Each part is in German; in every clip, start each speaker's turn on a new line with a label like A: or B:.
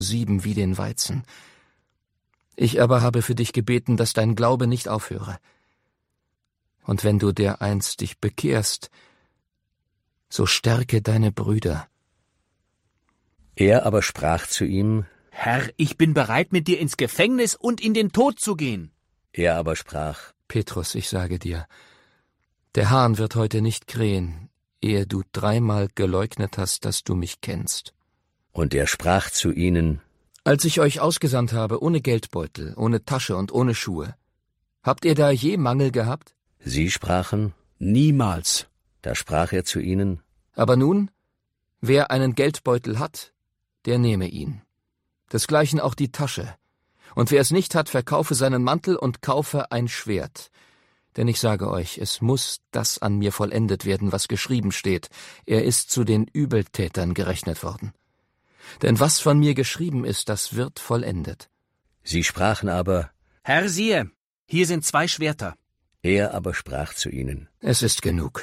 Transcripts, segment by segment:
A: sieben wie den Weizen. Ich aber habe für dich gebeten, dass dein Glaube nicht aufhöre. Und wenn du dereinst dich bekehrst, so stärke deine Brüder.«
B: Er aber sprach zu ihm:
C: »Herr, ich bin bereit, mit dir ins Gefängnis und in den Tod zu gehen.«
B: Er aber sprach:
A: »Petrus, ich sage dir, der Hahn wird heute nicht krähen, ehe du 3-mal geleugnet hast, dass du mich kennst.«
B: Und er sprach zu ihnen:
A: »Als ich euch ausgesandt habe, ohne Geldbeutel, ohne Tasche und ohne Schuhe, habt ihr da je Mangel gehabt?«
B: Sie sprachen:
C: »Niemals.«
B: Da sprach er zu ihnen:
A: »Aber nun, wer einen Geldbeutel hat, der nehme ihn. Desgleichen auch die Tasche. Und wer es nicht hat, verkaufe seinen Mantel und kaufe ein Schwert. Denn ich sage euch, es muss das an mir vollendet werden, was geschrieben steht. Er ist zu den Übeltätern gerechnet worden. Denn was von mir geschrieben ist, das wird vollendet.«
B: Sie sprachen aber:
C: »Herr, siehe, hier sind 2 Schwerter.«
B: Er aber sprach zu ihnen:
A: »Es ist genug.«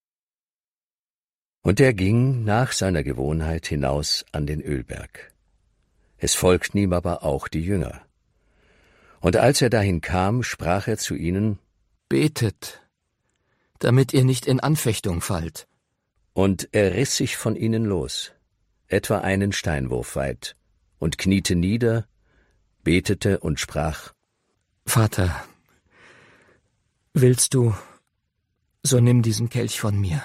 B: Und er ging nach seiner Gewohnheit hinaus an den Ölberg. Es folgten ihm aber auch die Jünger. Und als er dahin kam, sprach er zu ihnen:
A: »Betet, damit ihr nicht in Anfechtung fallt.«
B: Und er riss sich von ihnen los, etwa einen Steinwurf weit, und kniete nieder, betete und sprach:
A: »Vater, willst du, so nimm diesen Kelch von mir.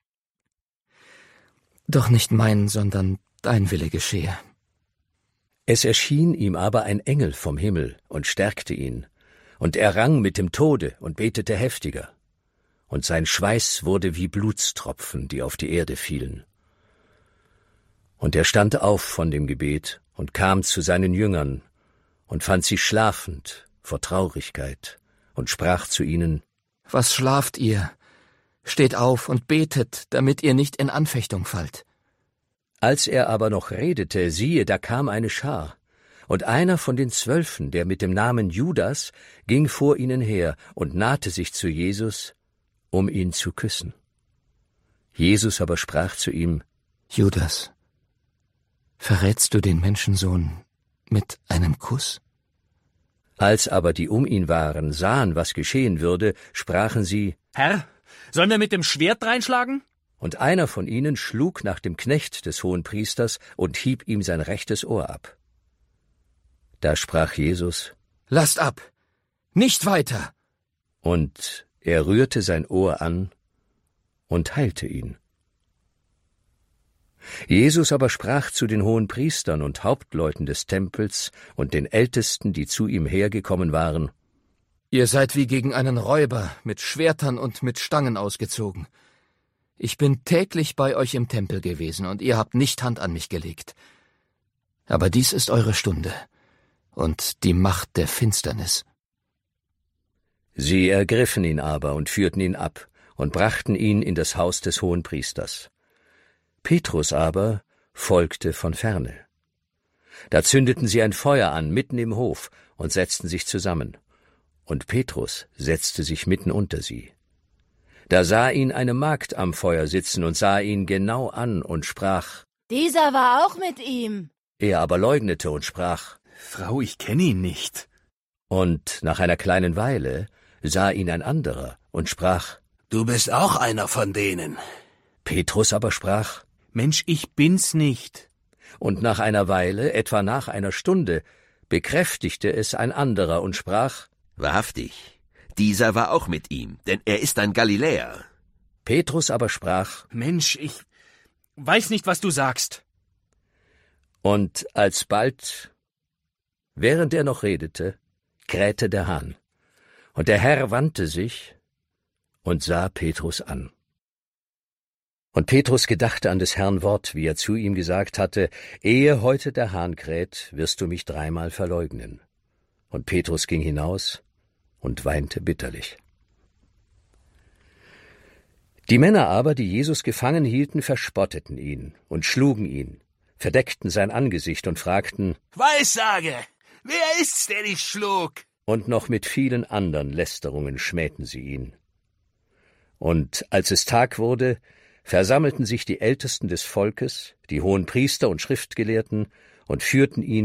A: Doch nicht mein, sondern dein Wille geschehe.«
B: Es erschien ihm aber ein Engel vom Himmel und stärkte ihn, und er rang mit dem Tode und betete heftiger. Und sein Schweiß wurde wie Blutstropfen, die auf die Erde fielen. Und er stand auf von dem Gebet und kam zu seinen Jüngern und fand sie schlafend vor Traurigkeit und sprach zu ihnen:
A: »Was schlaft ihr? Steht auf und betet, damit ihr nicht in Anfechtung fallt.«
B: Als er aber noch redete, siehe, da kam eine Schar, und einer von den 12, der mit dem Namen Judas, ging vor ihnen her und nahte sich zu Jesus, um ihn zu küssen. Jesus aber sprach zu ihm:
A: »Judas, verrätst du den Menschensohn mit einem Kuss?«
B: Als aber die um ihn waren, sahen, was geschehen würde, sprachen sie:
C: »Herr, sollen wir mit dem Schwert reinschlagen?«
B: Und einer von ihnen schlug nach dem Knecht des Hohenpriesters und hieb ihm sein rechtes Ohr ab. Da sprach Jesus:
A: »Lasst ab! Nicht weiter!«
B: Und er rührte sein Ohr an und heilte ihn. Jesus aber sprach zu den Hohenpriestern und Hauptleuten des Tempels und den Ältesten, die zu ihm hergekommen waren:
A: »Ihr seid wie gegen einen Räuber mit Schwertern und mit Stangen ausgezogen. Ich bin täglich bei euch im Tempel gewesen, und ihr habt nicht Hand an mich gelegt. Aber dies ist eure Stunde und die Macht der Finsternis.«
B: Sie ergriffen ihn aber und führten ihn ab und brachten ihn in das Haus des Hohenpriesters. Petrus aber folgte von ferne. Da zündeten sie ein Feuer an mitten im Hof und setzten sich zusammen. Und Petrus setzte sich mitten unter sie. Da sah ihn eine Magd am Feuer sitzen und sah ihn genau an und sprach:
D: »Dieser war auch mit ihm.«
B: Er aber leugnete und sprach:
C: »Frau, ich kenne ihn nicht.«
B: Und nach einer kleinen Weile sah ihn ein anderer und sprach:
E: »Du bist auch einer von denen.«
B: Petrus aber sprach:
C: »Mensch, ich bin's nicht.«
B: Und nach einer Weile, etwa nach einer Stunde, bekräftigte es ein anderer und sprach:
F: »Wahrhaftig, dieser war auch mit ihm, denn er ist ein Galiläer.«
B: Petrus aber sprach:
C: »Mensch, ich weiß nicht, was du sagst.«
B: Und alsbald, während er noch redete, krähte der Hahn. Und der Herr wandte sich und sah Petrus an. Und Petrus gedachte an des Herrn Wort, wie er zu ihm gesagt hatte: Ehe heute der Hahn kräht, wirst du mich 3-mal verleugnen. Und Petrus ging hinaus und weinte bitterlich. Die Männer aber, die Jesus gefangen hielten, verspotteten ihn und schlugen ihn, verdeckten sein Angesicht und fragten:
E: »Weissage, wer ist's, der dich schlug?«
B: Und noch mit vielen anderen Lästerungen schmähten sie ihn. Und als es Tag wurde, versammelten sich die Ältesten des Volkes, die Hohenpriester und Schriftgelehrten, und führten ihn